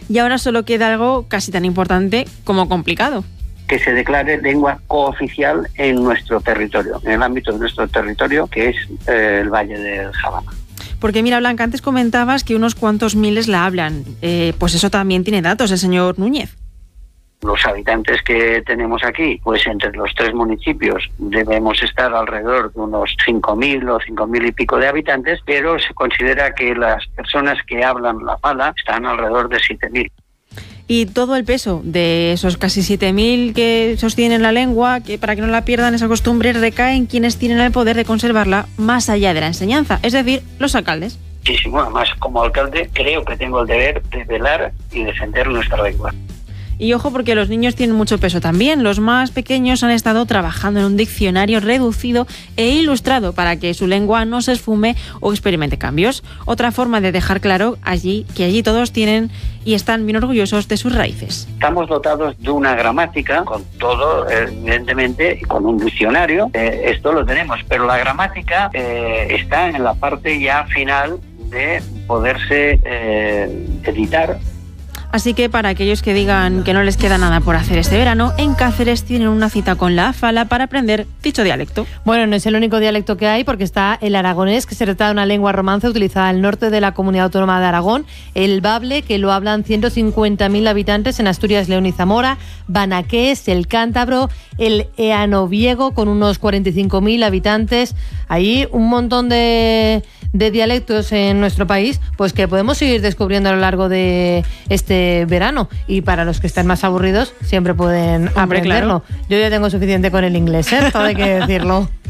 y ahora solo queda algo casi tan importante como complicado. Que se declare lengua cooficial en nuestro territorio, en el ámbito de nuestro territorio, que es el Valle del Jarama. Porque mira, Blanca, antes comentabas que unos cuantos miles la hablan. Pues eso también tiene datos el señor Núñez. Los habitantes que tenemos aquí, pues entre los 3 municipios debemos estar alrededor de unos 5.000 o 5.000 y pico de habitantes, pero se considera que las personas que hablan la fala están alrededor de 7.000. Y todo el peso de esos casi 7.000 que sostienen la lengua, que para que no la pierdan esa costumbre, recae en quienes tienen el poder de conservarla más allá de la enseñanza, es decir, los alcaldes. Muchísimo, además como alcalde creo que tengo el deber de velar y defender nuestra lengua. Y ojo, porque los niños tienen mucho peso también. Los más pequeños han estado trabajando en un diccionario reducido e ilustrado para que su lengua no se esfume o experimente cambios. Otra forma de dejar claro que allí todos tienen y están bien orgullosos de sus raíces. Estamos dotados de una gramática, con todo, evidentemente, y con un diccionario. Esto lo tenemos, pero la gramática está en la parte ya final de poderse editar. Así que para aquellos que digan que no les queda nada por hacer este verano, en Cáceres tienen una cita con la fala para aprender dicho dialecto. Bueno, no es el único dialecto que hay, porque está el aragonés, que se trata de una lengua romance utilizada al norte de la Comunidad Autónoma de Aragón, el bable, que lo hablan 150.000 habitantes en Asturias, León y Zamora, banaqués, el cántabro, el eanoviego, con unos 45.000 habitantes. Ahí un montón de dialectos en nuestro país, pues que podemos ir descubriendo a lo largo de este verano, y para los que están más aburridos siempre pueden aprenderlo. Claro. Yo ya tengo suficiente con el inglés, todo hay que decirlo.